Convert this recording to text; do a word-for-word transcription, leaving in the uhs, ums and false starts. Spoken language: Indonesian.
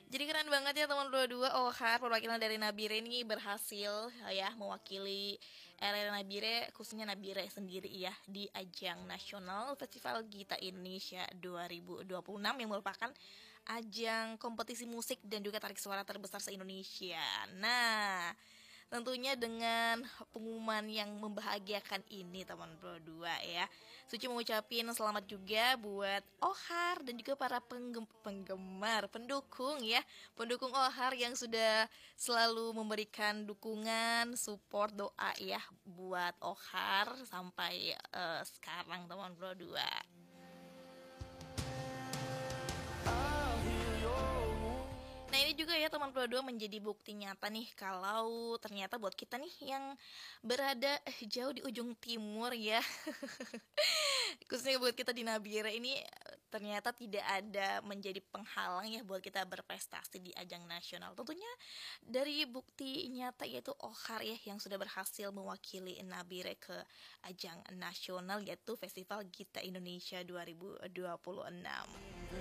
Jadi keren banget ya teman dua dua. Ohar perwakilan dari Nabire ini berhasil ya mewakili R R Nabire, khususnya Nabire sendiri ya di ajang nasional Festival Gita Indonesia dua ribu dua puluh enam yang merupakan ajang kompetisi musik dan juga tarik suara terbesar se-Indonesia. Nah, tentunya dengan pengumuman yang membahagiakan ini teman berdua ya. Suci mengucapin selamat juga buat Ohar dan juga para penggem- penggemar, pendukung ya. Pendukung Ohar yang sudah selalu memberikan dukungan, support, doa ya buat Ohar sampai eh, sekarang teman berdua. Nah ini juga ya teman Pro dua menjadi bukti nyata nih kalau ternyata buat kita nih yang berada eh, jauh di ujung timur ya. Khususnya buat kita di Nabire ini eh, ternyata tidak ada menjadi penghalang ya buat kita berprestasi di ajang nasional. Tentunya dari bukti nyata yaitu Ohar ya yang sudah berhasil mewakili Nabire ke ajang nasional yaitu Festival Gita Indonesia dua ribu dua puluh enam.